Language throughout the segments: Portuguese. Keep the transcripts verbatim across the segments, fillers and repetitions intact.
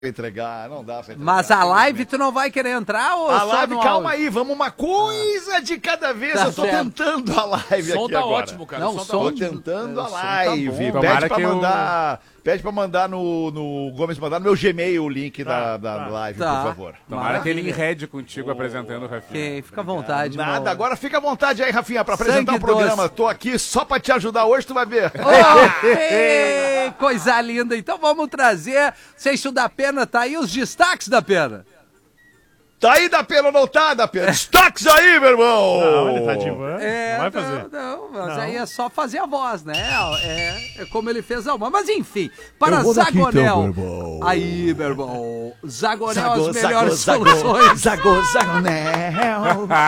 entregar, não dá pra entregar. Mas a live tu não vai querer entrar ou A só live, no calma áudio? aí, vamos uma coisa de cada vez. Tá eu tô certo. tentando a live O som aqui tá agora. ótimo, cara. Não, o som som- tá Tô ótimo. tentando É, a o som tá live. bom. Pede Tomara pra que eu- mandar, pede pra mandar no, no Gomes, mandar no meu Gmail o link da, da tá. live, Tá. por favor. Tomara que ele enrede contigo apresentando o Rafinha. Ok, fica à vontade, Nada, irmão. agora fica à vontade aí, Rafinha, pra apresentar Sangue o programa. doce. Tô aqui só pra te ajudar hoje, tu vai ver. Oh, ei, coisa linda. Então vamos trazer, não sei se o da Pena tá aí, os destaques da Pena. Tá aí da pena ou não tá da pena? Destaques aí, meu irmão! Não, ele tá divando. É, não vai fazer. Não, não, mas Não. aí é só fazer a voz, né? É, é como ele fez a uma. Mas enfim, para Eu vou daqui, Zagonel. então, meu irmão. Aí, meu irmão. Zagonel, Zagô, as melhores Zagô, soluções. Zagô, Zagonel.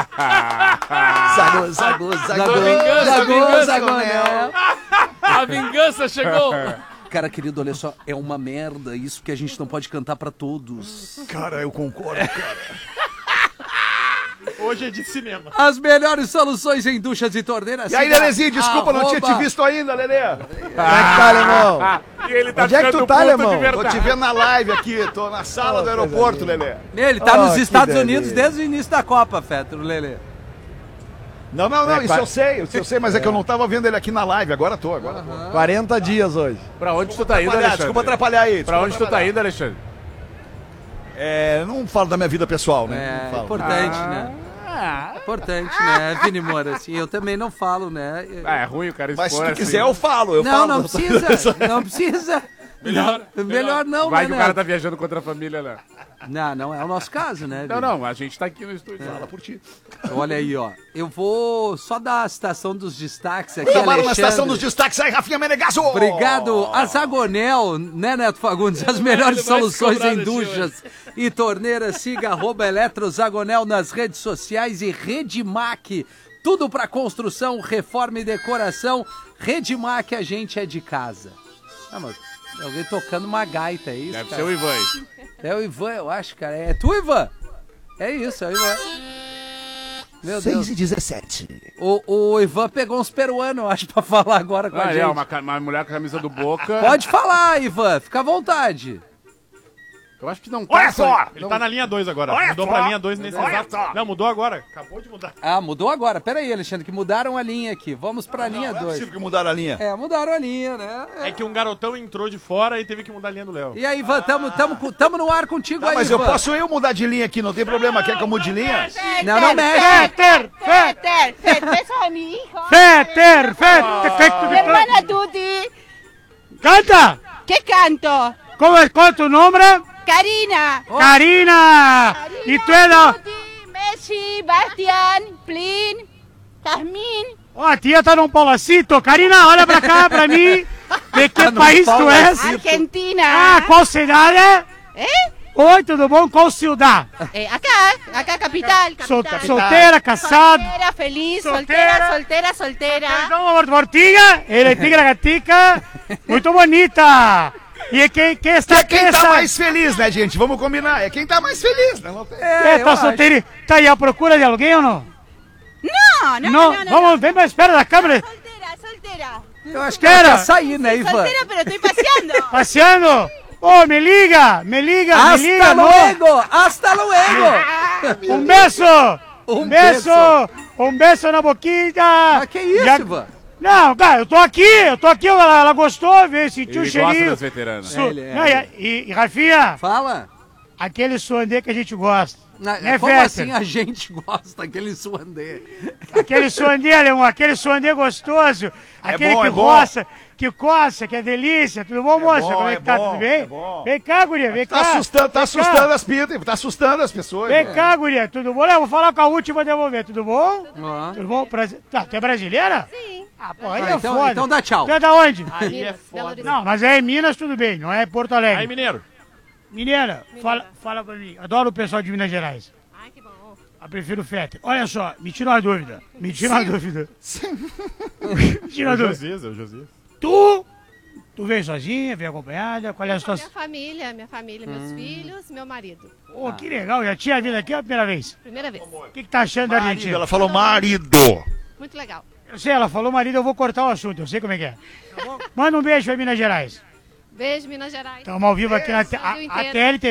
Zagô, Zagô, Zagô. Zagô, vingança, Zagô, vingança, Zagonel. A vingança chegou! Cara, querido, olha só, é uma merda isso que a gente não pode cantar pra todos. Cara, eu concordo, cara. Hoje é de cinema. As melhores soluções em duchas e torneiras. E aí, siga Lelezinho, desculpa, não tinha te arroba- visto ainda, Lelê. Como é que tá, alemão? E ele tá Onde é que tu ficando tá, puto alemão? de Tô verdade. te vendo na live aqui, tô na sala do aeroporto, Lelê. Ele tá Oh, nos que Estados delícia. Unidos desde o início da Copa, Fétero, Lelê. Não, não, não, É, isso qua- eu sei, isso eu sei, mas é que eu não tava vendo ele aqui na live, agora tô, agora tô. quarenta dias hoje. Pra onde tu tá indo, Atrapalhar, desculpa Alexandre? atrapalhar aí. Pra desculpa onde tu tá atrapalhar. indo, Alexandre? É, não falo da minha vida pessoal, né? É, Não falo. importante, né? Importante, né, Vini Moura? Assim, eu também não falo, né? Ah, é ruim o cara expor Mas se tu assim. quiser, eu falo. Eu não, falo. não precisa, não precisa. Melhor, Não, melhor não, Vai né, que o cara Neto? tá viajando contra a família, né? Não, não é o nosso caso, né? Não, Vini? não, a gente tá aqui no estúdio. Fala por ti. Olha aí, ó. Eu vou só dar a citação dos destaques aqui, Chamaram na Alexandre. estação dos destaques aí, Rafinha Menegasso! Obrigado a Zagonel, né, Neto Fagundes? As melhores Ele vai se soluções cobrar em de duchas e torneiras. Siga arroba Eletrozagonel nas redes sociais e Redmac. Tudo para construção, reforma e decoração. Redmac, a gente é de casa. Ah, mas alguém tocando uma gaita, é isso, Deve cara? ser o Ivan. É o Ivan, eu acho, cara. É tu, Ivan? É isso, é o Ivan. Meu Deus. seis e dezessete. O, o Ivan pegou uns peruanos, eu acho, pra falar agora com a Ah, gente. é, uma, ca- uma mulher com a camisa do Boca. Pode falar, Ivan, fica à vontade. Eu acho que não Olha tá só! Ele tá na linha dois agora. Olha mudou só. pra linha dois nesse Olha exato. só. Não, mudou agora. Acabou de mudar. Ah, mudou agora. Pera aí, Alexandre, que mudaram a linha aqui. Vamos pra linha Não é dois. possível que mudaram a linha. É, mudaram a linha, né? É que um garotão entrou de fora e teve que mudar a linha do Léo. E aí, Ivan, tamo, tamo, com- tamo no ar contigo Tá, aí, mas eu Ivan. posso eu mudar de linha aqui, não tem problema. Quer que eu mude de linha? Não, não mexe. Fetter, Fetter, Fetter, beso a mi hijo. Fetter, Fetter, Mi hermana Tuti. Canta! ¿Qué canto? Como é, qual é tu nome? Karina. Karina! E tu é da... Tuti, Messi, Bastian, Plin, Jasmine. Ó, a tia tá num palacito. Karina, olha pra cá, pra mim. De que país tu és? Argentina. Ah, qual cidade? ¿Eh? Oi, tudo bom? Qual cidade? Eh, acá, acá capital, Sol- capital. solteira, casado. Soltera, feliz, Soltera. soltera, soltera, soltera. Então, Bortiga, ele é tigre gatica, muito bonita. E quem, quem está É quem tá essa- mais feliz, né, gente? Vamos combinar. É quem tá mais feliz, né? Não tem... É, É, eu tá acho. solteiro? Tá aí à procura de alguém ou não? No, no, no, no, no. Vamos, vem mais perto da câmera. Soltera, soltera. Eu acho que ela Espera. quer sair, né, Ivan? Soltera, pero estoy paseando. Passeando. Ô, me liga, me liga, me Hasta liga. não. luego! Hasta luego! Um beijo. Um beijo. Um beijo na boquinha. Ah, que isso, Já- Ivan? Não, cara, eu tô aqui, eu tô aqui, ela, ela gostou, veio, sentiu o Ele gosta cheirinho. das veteranas. Su- Ele é, Não, ele e, e, e, Rafinha, Fala. aquele suandê que a gente gosta. Na, Né, como Fetter? assim a gente gosta daquele suandê? Aquele suandê, alemão, aquele suandê gostoso. Aquele bom, que é bom. roça, que coça, que é delícia. Tudo bom, moça? bom, Como é é que tá? bom, Tudo bem? é bom. Vem cá, guria, vem Tá cá. assustando, tá Vem cá. assustando as pintas, tá assustando as pessoas. Vem né? cá, guria, tudo bom? Eu vou falar com a última devolver, tudo bom? Ó. Tudo bom? Brasi- Tá, tu é brasileira? Sim. Ah, pô, aí Ah, é então- foda. então dá tchau. Tu é da onde? Aí é foda. Não, mas é em Minas, tudo bem, não é Porto Alegre. Aí, mineiro. Mineira, fala, fala pra mim. Adoro o pessoal de Minas Gerais. Ai, que bom. Eu prefiro o Fetter. Olha só, me tira uma dúvida. Me tira uma dúvida. me tira uma O dúvida. Josias, é o Josias. Tu, tu veio sozinha, veio acompanhada? Qual é a Minha situação? família, minha família, meus filhos, meu marido. Pô, que legal, já tinha vindo aqui a primeira vez. Primeira vez. O que, que tá achando da Marido, Argentina? ela falou marido. Muito legal. Eu sei, ela falou marido, eu vou cortar o assunto, eu sei como é que é. Manda um beijo pra Minas Gerais. Beijo, Minas Gerais. Estamos ao vivo aqui na T- Brasil a, a inteiro. T L T